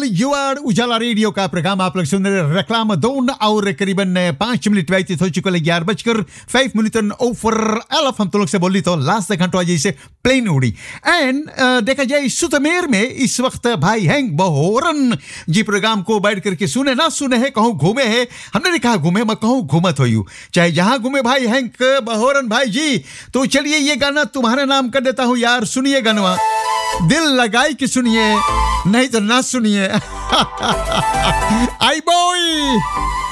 you आर उजाला radio का programme आप लोग सुन रहे रकलाम दोन और करीबन 5 मिनट व्यतीत हो चुके 11:05 ओवर एलफ हम तो लोग से बोली तो लास्ट घंटा जैसे प्लेन उड़ी एंड देखा जाए सुतमेर में इस वक्त भाई हैंग बहोरन जी प्रोग्राम को बैठ करके सुने ना सुने है कहूँ घूमे है हमने नहीं कहा घूमे मैं कहूँ घूमत हो यू चाहे जहां घूमे भाई हैंग बहोरन भाई जी तो चलिए ये गाना तुम्हारे नाम कर देता हूँ यार सुनिए गाना दिल लगाई कि सुनिए नहीं तो ना सुनिए आई बॉय